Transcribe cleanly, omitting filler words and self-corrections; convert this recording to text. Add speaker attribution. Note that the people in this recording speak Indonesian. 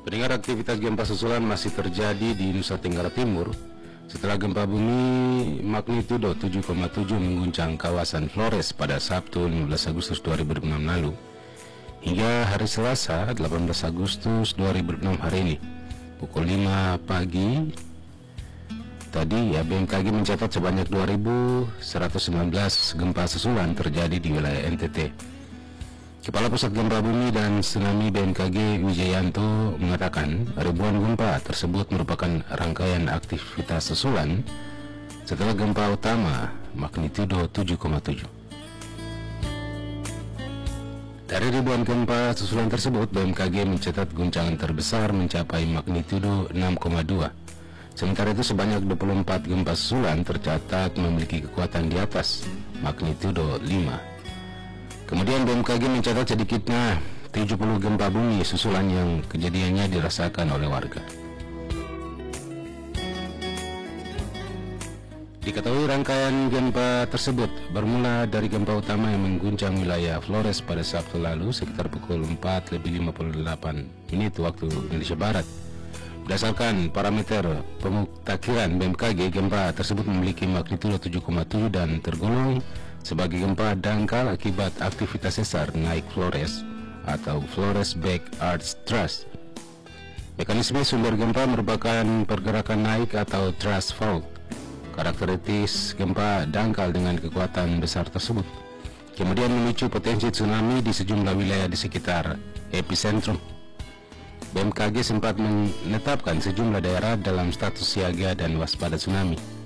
Speaker 1: Pendengar, aktivitas gempa susulan masih terjadi di Nusa Tenggara Timur setelah gempa bumi magnitudo 7,7 mengguncang kawasan Flores pada Sabtu 15 Agustus 2006 lalu. Hingga hari Selasa 18 Agustus 2006 hari ini pukul 5 pagi tadi BMKG mencatat sebanyak 2.119 gempa susulan terjadi di wilayah NTT. Kepala Pusat Gempa Bumi dan Tsunami BMKG Wijayanto mengatakan ribuan gempa tersebut merupakan rangkaian aktivitas susulan setelah gempa utama magnitudo 7,7. Dari ribuan gempa susulan tersebut, BMKG mencatat guncangan terbesar mencapai magnitudo 6,2. Sementara itu sebanyak 24 gempa susulan tercatat memiliki kekuatan di atas magnitudo 5. Kemudian BMKG mencatat sedikitnya 70 gempa bumi susulan yang kejadiannya dirasakan oleh warga. Diketahui rangkaian gempa tersebut bermula dari gempa utama yang mengguncang wilayah Flores pada Sabtu lalu sekitar pukul 4:58 waktu Indonesia Barat. Berdasarkan parameter pemutakhiran BMKG, gempa tersebut memiliki magnitudo 7,7 dan tergolong sebagai gempa dangkal akibat aktivitas sesar naik Flores atau Flores Back Arch Thrust. Mekanisme sumber gempa merupakan pergerakan naik atau thrust fault. Karakteristik gempa dangkal dengan kekuatan besar tersebut kemudian memicu potensi tsunami di sejumlah wilayah di sekitar epicentrum. BMKG sempat menetapkan sejumlah daerah dalam status siaga dan waspada tsunami.